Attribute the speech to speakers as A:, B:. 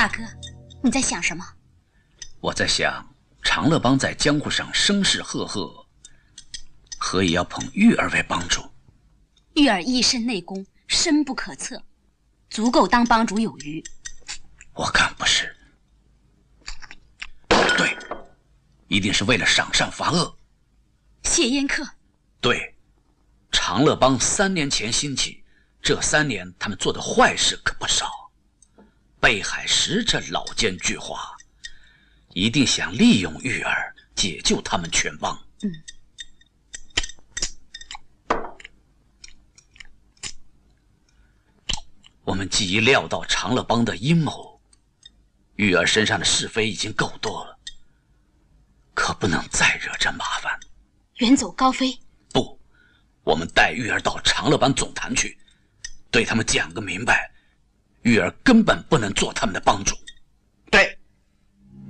A: 大哥，你在想什么？
B: 我在想，长乐帮在江湖上声势赫赫，何以要捧玉儿为帮主？
A: 玉儿一身内功，深不可测，足够当帮主有余。
B: 我看不是。对，一定是为了赏善罚恶。
A: 谢烟客。
B: 对，长乐帮3年前兴起，这3年他们做的坏事可不少。北海石这老奸巨猾，一定想利用玉儿解救他们全帮。我们既已料到长乐帮的阴谋，玉儿身上的是非已经够多了，可不能再惹这麻烦。
A: 远走高飞？
B: 不，我们带玉儿到长乐帮总坛去，对他们讲个明白，玉儿根本不能做他们的帮主。